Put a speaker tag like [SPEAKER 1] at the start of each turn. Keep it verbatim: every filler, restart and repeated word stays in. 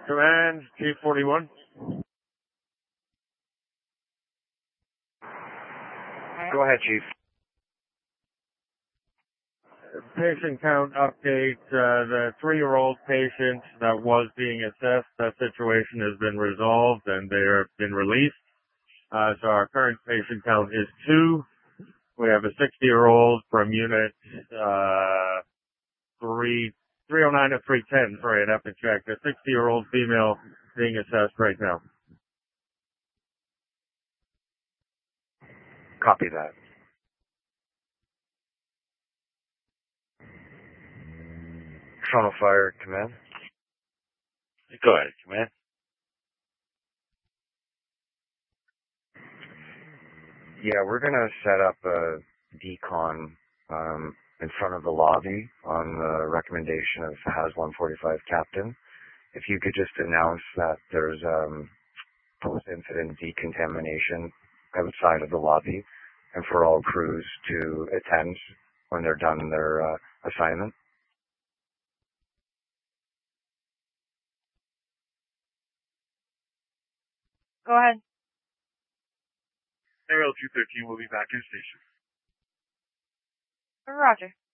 [SPEAKER 1] Command, T forty-one.
[SPEAKER 2] Go ahead, Chief.
[SPEAKER 1] Patient count update. Uh, the three-year-old patient that was being assessed, that situation has been resolved and they have been released. Uh, so our current patient count is two. We have a sixty-year-old from unit uh, three, three oh nine to three ten. Sorry, I'd have to check. A sixty-year-old female being assessed right now.
[SPEAKER 2] Copy that. Toronto Fire Command.
[SPEAKER 3] Go ahead, Command.
[SPEAKER 2] Yeah, we're going to set up a decon um, in front of the lobby on the recommendation of H A Z one forty-five Captain. If you could just announce that there's um, post-incident decontamination outside of the lobby and for all crews to attend when they're done their uh, assignment.
[SPEAKER 4] Go ahead.
[SPEAKER 3] Aerial two thirteen will be back in station.
[SPEAKER 4] Roger.